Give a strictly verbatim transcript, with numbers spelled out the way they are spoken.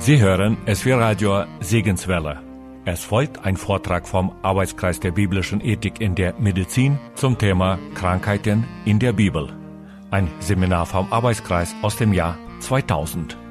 Sie hören S W Radio Segenswelle. Es folgt ein Vortrag vom Arbeitskreis der biblischen Ethik in der Medizin zum Thema Krankheiten in der Bibel. Ein Seminar vom Arbeitskreis aus dem Jahr zweitausend.